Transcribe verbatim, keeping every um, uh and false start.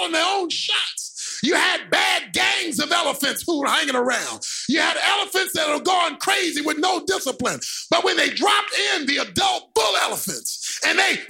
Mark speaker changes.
Speaker 1: calling their own shots. You had bad gangs of elephants who were hanging around. You had elephants that were going crazy with no discipline. But when they dropped in the adult bull elephants and they